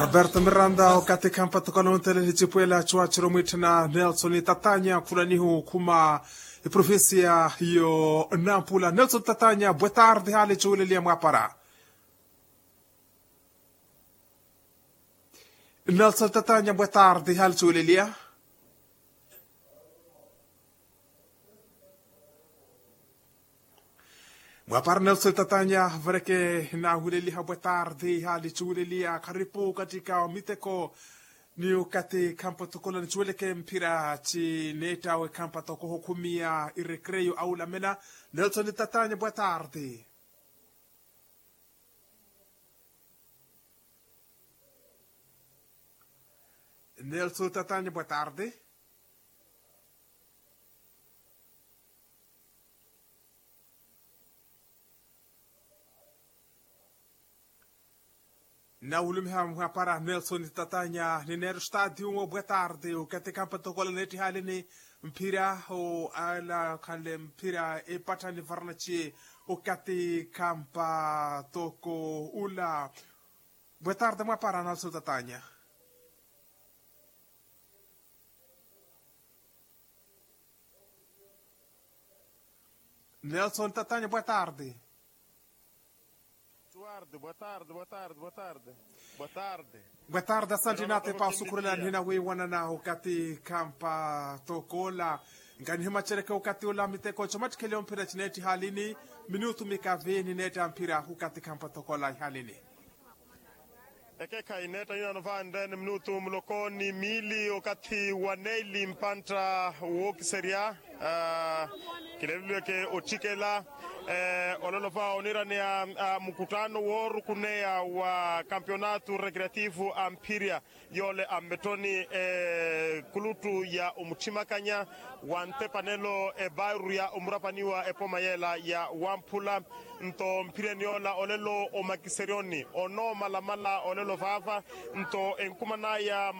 Roberto Miranda wakati kampa tukalonte lichipuela chuachiro mwitana Nelson Tatanya kulanihu kuma provinsia hiyo Nampula. Nelson Tatanya, boa tarde, hali chulelia mwapara. Nelson Tatanya, boa tarde, hali chulelia. Mwapara Nelson Tatanya, vareke na hulelia boa tarde, hali chulelia. Karibu katika miteko ni ukati kampa tukola nichueleke mpira chi neta we kampa toko hukumia irecreio au la mena. Nelson Tatanya, boa tarde. Nelson Tatanya, boa tarde. Na ulimha para Nelson Tatanya ni nero stadio boa tarde o kate kampa tokola neti halini mpira o ala kale mpira e patani varnachi o kate kampa toko ula boa tarde mo para Nelson Tatanya. Nelson Tatanya, boa tarde. Boa tarde, boa tarde, boa tarde. Boa tarde. Boa tarde, Santinate pa sukurela nina we wanana ukati kampa tokola. Ngani hima chereka ukati ula miteko chomati kele mpira chineti halini. Minutu mikaveni neta mpira ukati kampa tokola halini. Eke kaineta ina novande minutu mlokoni mili ukati waneli mpanta uoki seria. Kilevile ke ochikela. Ololofa onirani ya mkutano woru kunea wa kampionatu recreativu ampiria yole ambetoni kulutu ya umuchimakanya wante panelo bairu ya umurapaniwa epomayela ya wampula nto mpiria niola olelo omakiserioni ono malamala olelo fafa nto enkumana ya